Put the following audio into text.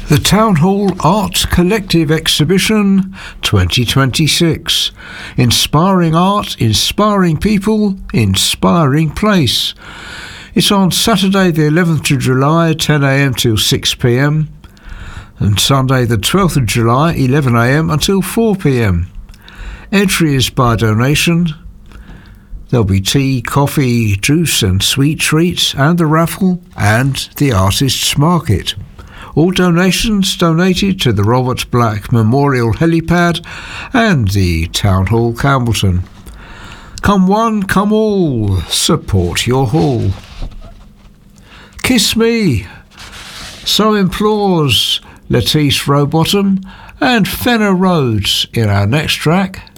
The Town Hall Art Collective Exhibition 2026. Inspiring art, inspiring people, inspiring place. It's on Saturday the 11th of July, 10am till 6pm, and Sunday the 12th of July, 11am until 4pm. Entry is by donation. There'll be tea, coffee, juice and sweet treats, and the raffle and the artists' market. All donations donated to the Robert Black Memorial Helipad and the Town Hall Campbellton. Come one, come all, support your hall. Kiss Me, so implores Lettice Rowbottom and Fenner Rhodes in our next track.